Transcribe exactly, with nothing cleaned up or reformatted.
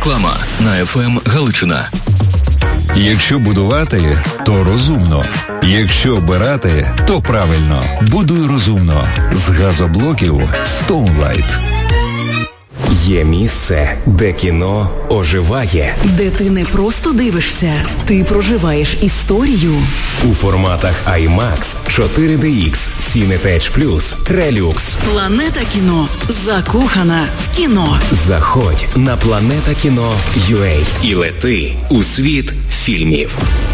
Реклама на еф ем Галичина. Якщо будувати, то розумно. Якщо обирати, то правильно. Будуй розумно. З газоблоків Stoneline. Є місце, де кіно оживає. Де ти не просто дивишся, ти проживаєш історію. У форматах аймакс, чотири ді ікс, Cinetage Plus, Relux. Планета кіно. Закохана в кіно. Заходь на планета кіно точка ю а і лети у світ фільмів.